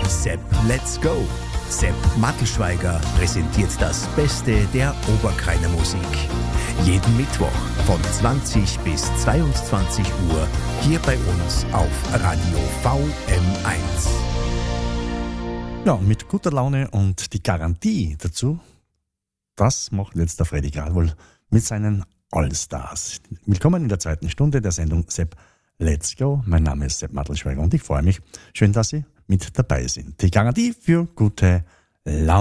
Sepp, let's go! Sepp Mattelschweiger präsentiert das Beste der Oberkrainer Musik. Jeden Mittwoch von 20 bis 22 Uhr hier bei uns auf Radio VM1. Ja, mit guter Laune und die Garantie dazu, das macht jetzt der Freddy Gradwohl mit seinen Allstars. Willkommen in der zweiten Stunde der Sendung Sepp, let's go! Mein Name ist Sepp Mattelschweiger und ich freue mich. Schön, dass Sie mit dabei sind. Die Garantie für gute Laune.